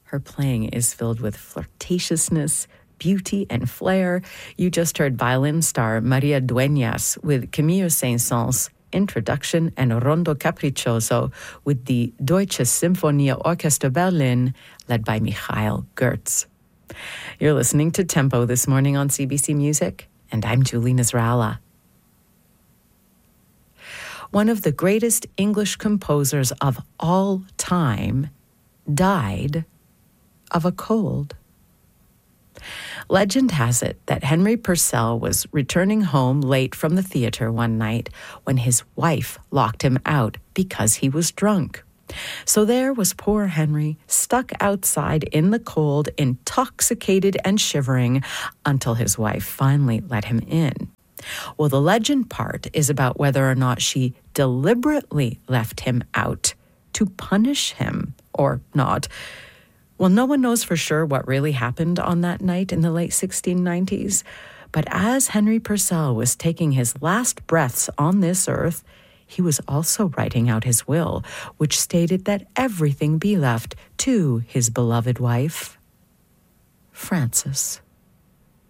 Her playing is filled with flirtatiousness, beauty, and flair. You just heard violin star Maria Dueñas with Camilo Saint-Saëns' introduction and Rondo Capriccioso with the Deutsche Symphonia Orchester Berlin, led by Michael Gertz. You're listening to Tempo this morning on CBC Music, and I'm Julie Nasrallah. One of the greatest English composers of all time died of a cold. Legend has it that Henry Purcell was returning home late from the theater one night when his wife locked him out because he was drunk. So there was poor Henry, stuck outside in the cold, intoxicated and shivering, until his wife finally let him in. Well, the legend part is about whether or not she deliberately left him out to punish him or not. Well, no one knows for sure what really happened on that night in the late 1690s, but as Henry Purcell was taking his last breaths on this earth, he was also writing out his will, which stated that everything be left to his beloved wife, Frances.